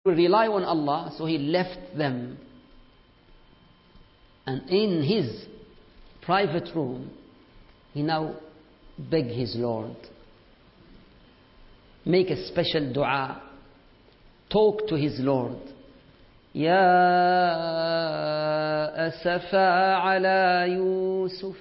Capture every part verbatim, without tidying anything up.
rely on Allah, so he left them. And in his private room, he now begged his Lord, make a special dua, talk to his Lord. Ya asafa ala Yusuf.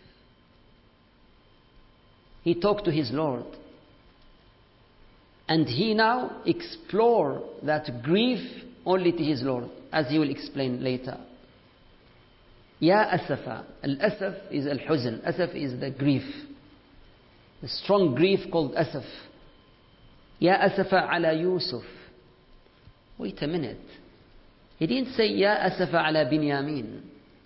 He talked to his Lord. And he now explore that grief only to his Lord, as he will explain later. Ya asafa. Al-asaf is al-huzn. Asaf is the grief. The strong grief called asaf. Ya asafa ala Yusuf. Wait a minute. He didn't say Ya asafa ala Binyamin.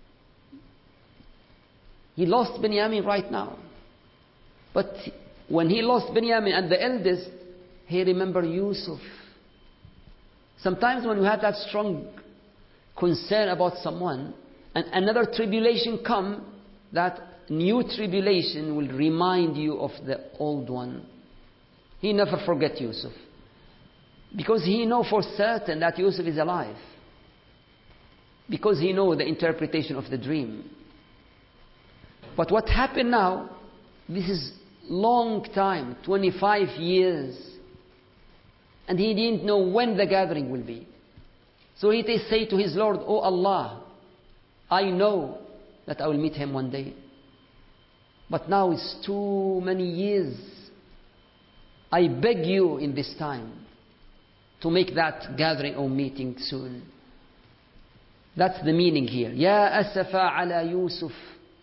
He lost Binyamin right now. But when he lost Binyamin and the eldest, he remembered Yusuf. Sometimes when you have that strong concern about someone, and another tribulation come, that new tribulation will remind you of the old one. He never forget Yusuf, because he know for certain that Yusuf is alive, because he know the interpretation of the dream. But what happened now, this is long time, twenty-five years, and he didn't know when the gathering will be. So he say to his Lord, Oh Allah, I know that I will meet him one day, but now it's too many years. I beg you in this time to make that gathering or meeting soon. That's the meaning here. Ya asafa ala Yusuf.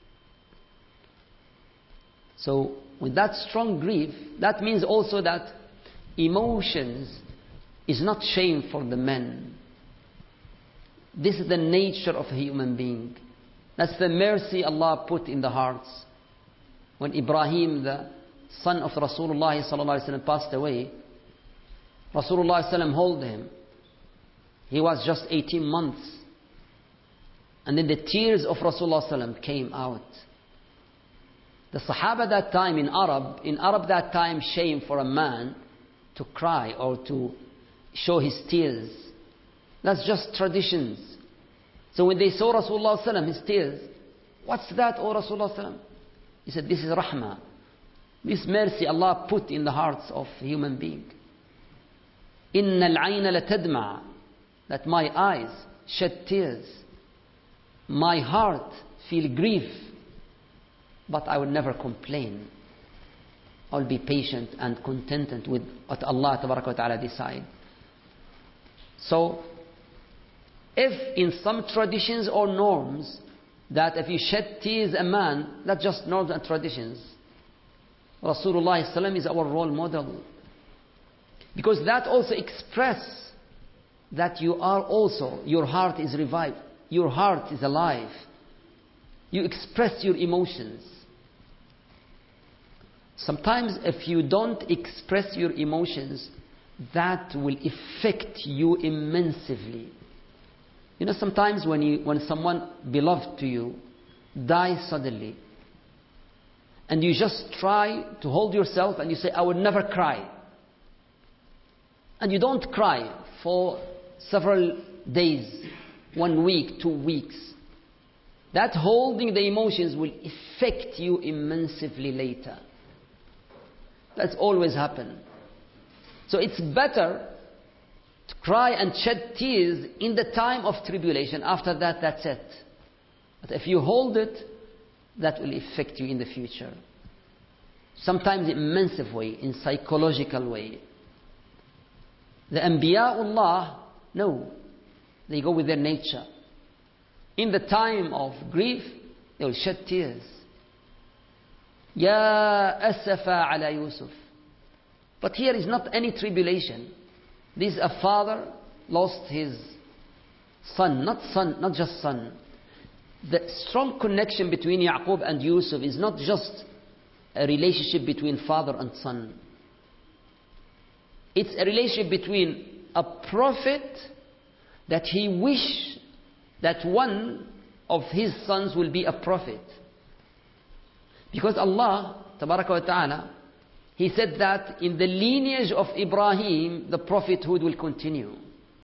So with that strong grief, that means also that emotions is not shame for the men. This is the nature of a human being. That's the mercy Allah put in the hearts. When Ibrahim, the son of Rasulullah sallallahu alaihi wasallam, passed away, Rasulullah sallallahu alaihi wasallam held him. He was just eighteen months. And then the tears of Rasulullah sallallahu alaihi wasallam came out. The Sahaba that time in Arab, in Arab that time, shame for a man to cry or to show his tears. That's just traditions. So when they saw Rasulullah sallallahu alaihi wasallam, his tears, what's that, O Rasulullah sallallahu alaihi wasallam? He said, this is rahmah. This mercy Allah put in the hearts of human being. Inna al-ayna latadma. That my eyes shed tears. My heart feel grief. But I will never complain. I will be patient and contented with what Allah tabaraka wa ta'ala decide. So, if in some traditions or norms, that if you shed tears a man, that's just norms and traditions. Rasulullah sallallahu alaihi wasallam is our role model. Because that also express that you are also, your heart is revived. Your heart is alive. You express your emotions. Sometimes if you don't express your emotions, that will affect you immensely. You know, sometimes when you, when someone beloved to you dies suddenly, and you just try to hold yourself and you say, I will never cry. And you don't cry for several days, one week, two weeks. That holding the emotions will affect you immensely later. That's always happened. So it's better to cry and shed tears in the time of tribulation. After that, that's it. But if you hold it, that will affect you in the future. Sometimes in immense way, in psychological way. The Anbiya'ullah, no. They go with their nature. In the time of grief, they will shed tears. Ya asafa ala Yusuf. But here is not any tribulation. This is a father lost his son. Not son, not just son. The strong connection between Yaqub and Yusuf is not just a relationship between father and son. It's a relationship between a prophet that he wished that one of his sons will be a prophet. Because Allah, tabaraka wa ta'ala, He said that in the lineage of Ibrahim, the prophethood will continue.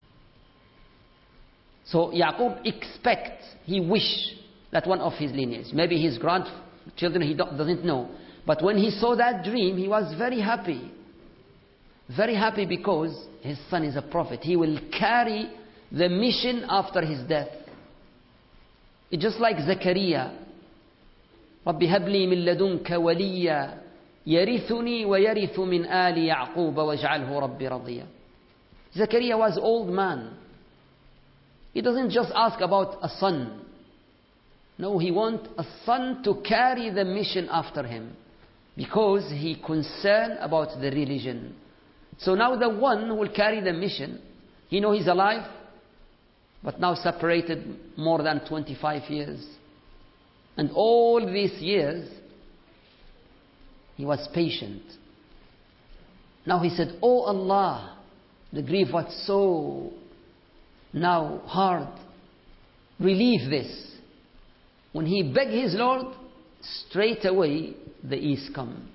So Yaqub expects, he wish that one of his lineage, maybe his grandchildren, he doesn't know. But when he saw that dream, he was very happy. Very happy because his son is a prophet. He will carry the mission after his death. It's just like Zakaria. رَبِّ هَبْ لِي مِن لَدُنْكَ وَلِيًّا يَرِثُنِي وَيَرِثُ مِنْ آلِ يَعْقُوبَ وَاجْعَلْهُ رَبِّ رَضِيًّا. Zakaria was old man. He doesn't just ask about a son. No, he wants a son to carry the mission after him, because he concerned about the religion. So now the one who will carry the mission, he know he's alive, but now separated more than twenty-five years. And all these years, he was patient. Now he said, "Oh Allah, the grief was so now hard. Relieve this." When he begged his Lord, straight away the ease come.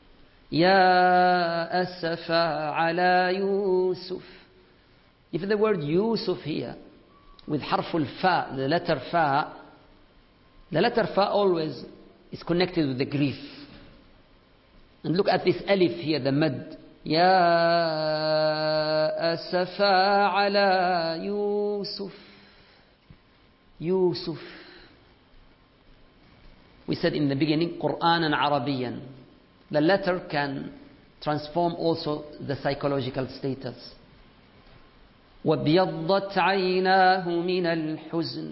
Ya asafa ala Yusuf. If the word Yusuf here, with harful fa, the letter fa, the letter fa always is connected with the grief. And look at this alif here, the mad. Ya asafa ala Yusuf. Yusuf. We said in the beginning, Qur'anan Arabiyan. The letter can transform also the psychological status. وَبْيَضَّتْ عَيْنَاهُ مِنَ الْحُزْنِ.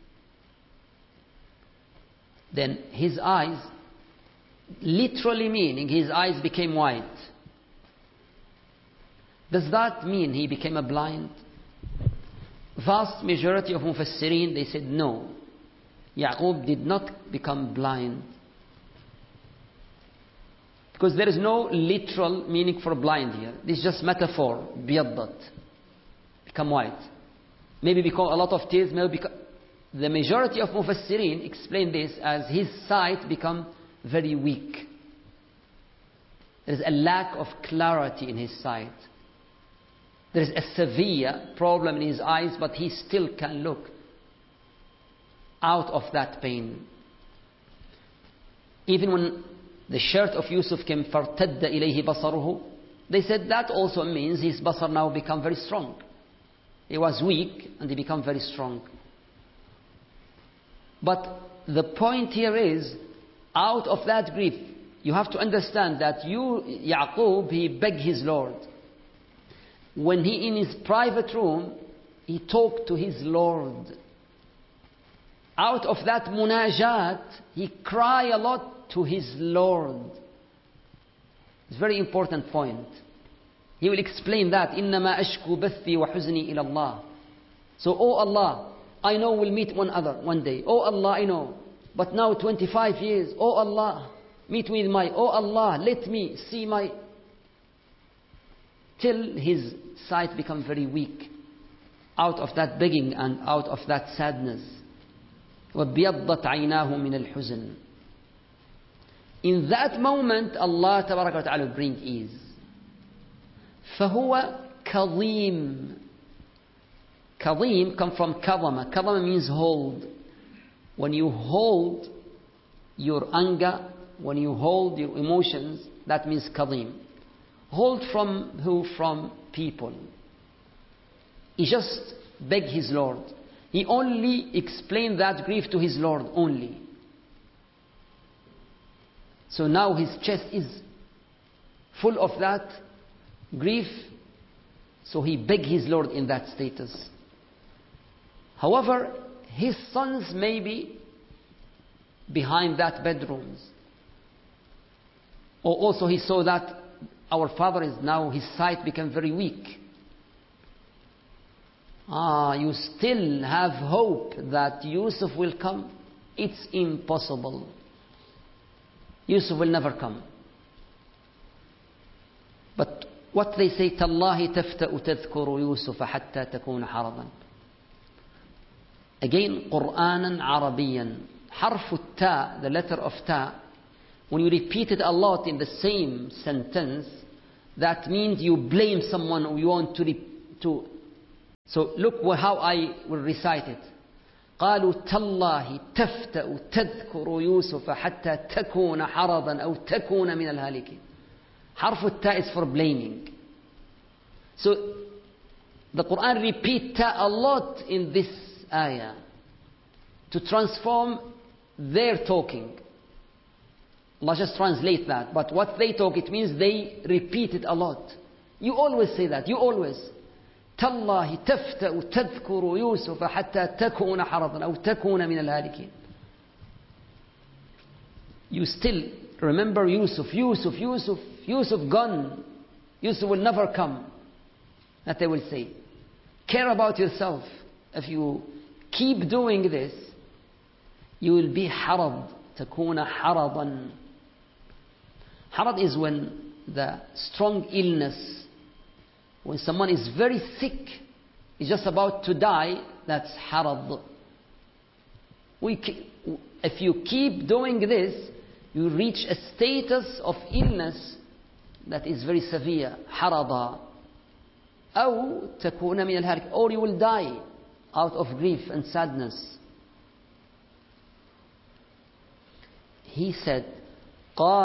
Then his eyes, literally meaning his eyes became white. Does that mean he became a blind? Vast majority of Mufassirin, they said no. Yaqub did not become blind. Because there is no literal meaning for blind here. This is just metaphor. Biyaddat. Become white. Maybe because a lot of tears, maybe because the majority of Mufassirin explain this as his sight become very weak. There is a lack of clarity in his sight. There is a severe problem in his eyes, but he still can look out of that pain. Even when the shirt of Yusuf came, فَارْتَدَّ إِلَيْهِ بَصَرُهُ, they said that also means his basar now become very strong. He was weak and he become very strong. But the point here is, out of that grief, you have to understand that you, Yaqub, he begged his Lord. When he in his private room, he talked to his Lord. Out of that munajat, he cried a lot to his Lord. It's a very important point. He will explain that. إِنَّمَا أَشْكُ بَثِّي وَحُزْنِي إِلَى اللَّهِ. So, oh Allah, I know we'll meet one other one day. Oh Allah, I know. But now twenty-five years. Oh Allah, meet with my, oh Allah, let me see my... Till his sight become very weak. Out of that begging and out of that sadness. وَبْيَضَّتْ عَيْنَاهُ مِنَ الْحُزْنِ. In that moment, Allah Tabaraka wa Ta'ala will bring ease. فَهُوَ كَظِيمٌ. Kadhim come from kadhama. Kadhama means hold. When you hold your anger, when you hold your emotions, that means kadhim. Hold from who? From people. He just begged his Lord. He only explained that grief to his Lord only. So now his chest is full of that grief. So he begged his Lord in that status. However, his sons may be behind that bedrooms. Or also he saw that our father is now, his sight became very weak. Ah, you still have hope that Yusuf will come? It's impossible. Yusuf will never come. But what they say, تَاللَّهِ تَفْتَأُ تَذْكُرُ يُوسُفَ حَتَّى تَكُونَ حَرَضًا. Again, Qur'anan Arabiyan. Harf ta, the letter of ta, when you repeat it a lot in the same sentence, that means you blame someone or you want to, to So look how I will recite it. قالوا تالله تفتأ تذكر يوسف حتى تكون حرضا أو تكون من الهالكين. حرف التاء is for blaming. So the Quran repeats ta a lot in this ayah to transform their talking. Allah just translate that. But what they talk, it means they repeat it a lot. You always say that. You always. تالله تفتأ تذكر يوسف حتى تكون حرضا أو تكون من الهالكين. You still remember Yusuf, Yusuf, Yusuf, Yusuf gone. Yusuf will never come. That they will say. Care about yourself. If you keep doing this, you will be حرض. تكون حرضا. حرض is when the strong illness, when someone is very sick, is just about to die, that's حرض. We, if you keep doing this, you reach a status of illness that is very severe. حرضا. أو تكون من الهالك. Or you will die out of grief and sadness. He said,